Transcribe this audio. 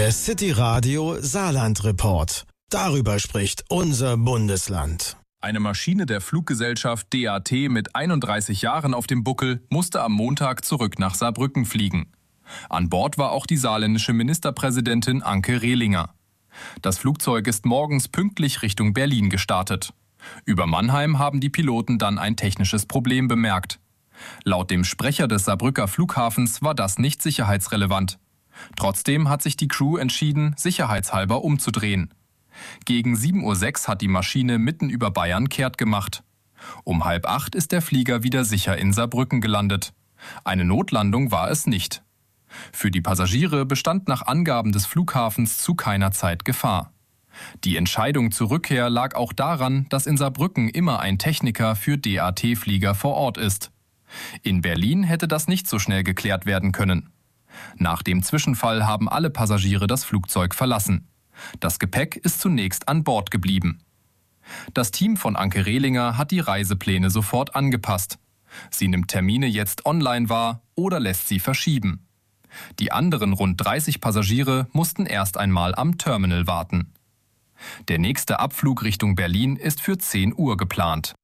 Der City Radio Saarland Report. Darüber spricht unser Bundesland. Eine Maschine der Fluggesellschaft DAT mit 31 Jahren auf dem Buckel musste am Montag zurück nach Saarbrücken fliegen. An Bord war auch die saarländische Ministerpräsidentin Anke Rehlinger. Das Flugzeug ist morgens pünktlich Richtung Berlin gestartet. Über Mannheim haben die Piloten dann ein technisches Problem bemerkt. Laut dem Sprecher des Saarbrücker Flughafens war das nicht sicherheitsrelevant. Trotzdem hat sich die Crew entschieden, sicherheitshalber umzudrehen. Gegen 7:06 Uhr hat die Maschine mitten über Bayern kehrt gemacht. Um 7:30 ist der Flieger wieder sicher in Saarbrücken gelandet. Eine Notlandung war es nicht. Für die Passagiere bestand nach Angaben des Flughafens zu keiner Zeit Gefahr. Die Entscheidung zur Rückkehr lag auch daran, dass in Saarbrücken immer ein Techniker für DAT-Flieger vor Ort ist. In Berlin hätte das nicht so schnell geklärt werden können. Nach dem Zwischenfall haben alle Passagiere das Flugzeug verlassen. Das Gepäck ist zunächst an Bord geblieben. Das Team von Anke Rehlinger hat die Reisepläne sofort angepasst. Sie nimmt Termine jetzt online wahr oder lässt sie verschieben. Die anderen rund 30 Passagiere mussten erst einmal am Terminal warten. Der nächste Abflug Richtung Berlin ist für 10 Uhr geplant.